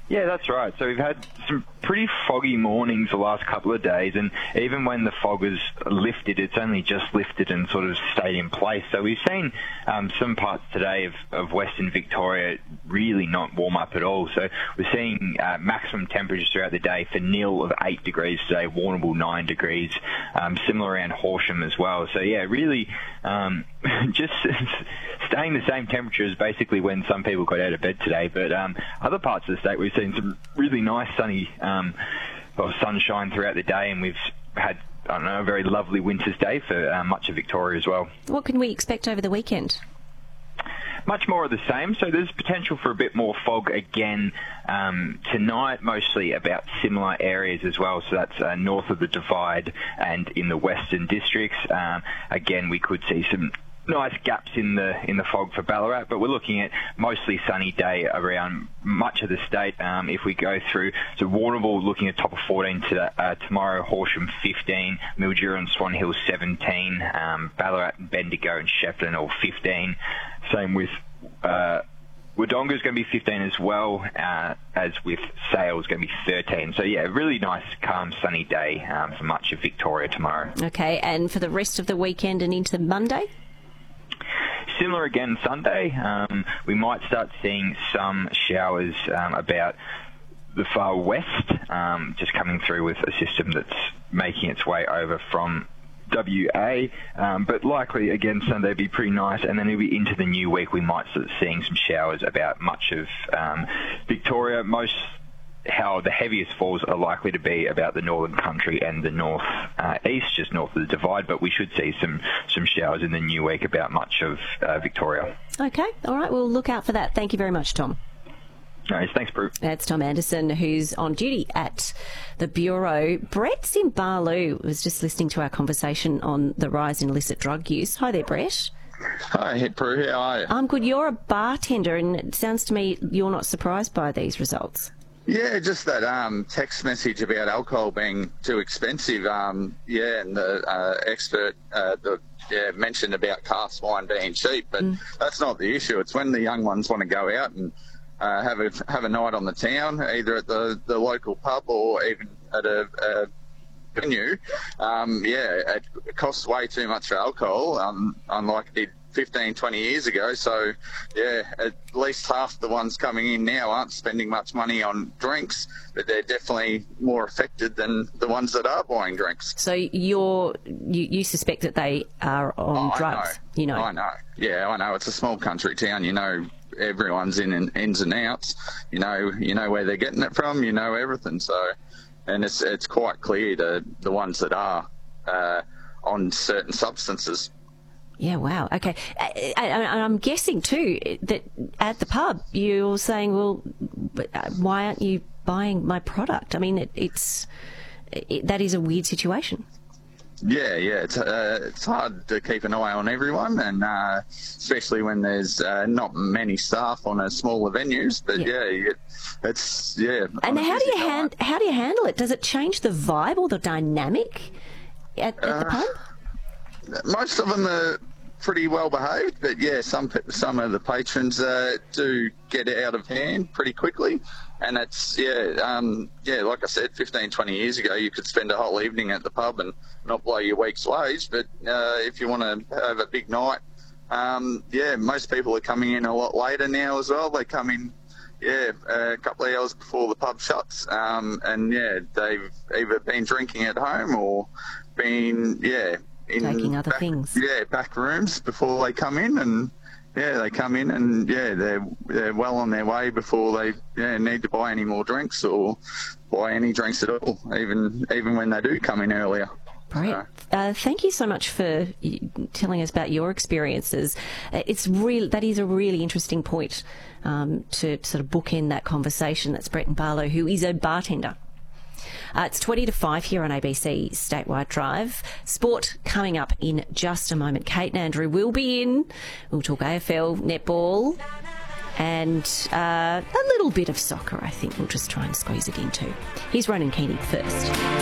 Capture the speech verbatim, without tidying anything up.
Yeah, that's right. So we've had some pretty foggy mornings the last couple of days, and even when the fog has lifted, it's only just lifted and sort of stayed in place. So we've seen um, some parts today of, of Western Victoria really not warm up at all. So we're seeing uh, maximum temperatures throughout the day for Nil of eight degrees today, Warrnambool nine degrees, um, similar around Horsham as well. So yeah, really um, just staying the same temperature as basically when some people got out of bed today. But um, other parts of the state, we've seen some really nice sunny um, well, sunshine throughout the day, and we've had, I don't know, a very lovely winter's day for uh, much of Victoria as well. What can we expect over the weekend? Much more of the same. So there's potential for a bit more fog again um, tonight, mostly about similar areas as well. So that's uh, north of the Divide and in the western districts. Um, again, we could see some nice gaps in the in the fog for Ballarat, but we're looking at mostly sunny day around much of the state. Um, if we go through, so Warrnambool looking at top of fourteen to, uh, tomorrow, Horsham fifteen, Mildura and Swan Hill seventeen, um, Ballarat and Bendigo and Shepparton all fifteen. Same with uh, Wodonga is going to be fifteen as well, uh, as with Sale is going to be thirteen. So yeah, really nice, calm, sunny day um, for much of Victoria tomorrow. Okay, and for the rest of the weekend and into Monday? Similar again Sunday. Um, we might start seeing some showers um, about the far west, um, just coming through with a system that's making its way over from W A, um, but likely again Sunday will be pretty nice, and then it'll be into the new week we might start seeing some showers about much of um, Victoria. Most how the heaviest falls are likely to be about the northern country and the north uh, east, just north of the Divide, but we should see some some showers in the new week about much of uh, Victoria. Okay, all right, we'll look out for that. Thank you very much, Tom. No worries. Thanks, Brooke. That's Tom Anderson, who's on duty at the Bureau. Brett Zimbalu was just listening to our conversation on the rise in illicit drug use. Hi there, Brett. Hi, Prue. How are you? I'm good. You're a bartender, and it sounds to me you're not surprised by these results. Yeah, just that um, text message about alcohol being too expensive. Um, yeah, and the uh, expert uh, the, yeah, mentioned about cask wine being cheap, but mm. that's not the issue. It's when the young ones want to go out and uh, have a have a night on the town, either at the, the local pub or even at a, a venue. Um, yeah, it costs way too much for alcohol, um, unlike it did fifteen, twenty years ago. So, yeah, at least half the ones coming in now aren't spending much money on drinks, but they're definitely more affected than the ones that are buying drinks. So you're, you, you suspect that they are on oh, drugs? I know. You know. I know. Yeah, I know. It's a small country town. You know, everyone's in and ins and outs. You know, you know where they're getting it from. You know everything. So, and it's it's quite clear to the ones that are uh, on certain substances. Yeah, wow. Okay. And I'm guessing, too, that at the pub you're saying, well, why aren't you buying my product? I mean, it, it's it, that is a weird situation. Yeah, yeah. It's, uh, it's hard to keep an eye on everyone, and uh, especially when there's uh, not many staff on a smaller venues. But, yeah, yeah it's, yeah. And how do, you hand, how do you handle it? Does it change the vibe or the dynamic at, at uh, the pub? Most of them are pretty well behaved, but yeah, some some of the patrons uh, do get it out of hand pretty quickly, and it's yeah, um, yeah. Like I said, fifteen, twenty years ago, you could spend a whole evening at the pub and not blow your week's wage. But uh, if you want to have a big night, um, yeah, most people are coming in a lot later now as well. They come in, yeah, a couple of hours before the pub shuts, um, and yeah, they've either been drinking at home or been yeah. in taking other back, things. Yeah, back rooms before they come in, and yeah, they come in and yeah, they're they're well on their way before they yeah need to buy any more drinks or buy any drinks at all, even even when they do come in earlier. Great. So. Uh, thank you so much for telling us about your experiences. It's real. That is a really interesting point um, to sort of bookend that conversation. That's Brett Barlow, who is a bartender. Uh, it's twenty to five here on A B C Statewide Drive. Sport coming up in just a moment. Kate and Andrew will be in. We'll talk A F L, netball, and uh, a little bit of soccer, I think. We'll just try and squeeze it into. Here's Ronan Keeney first.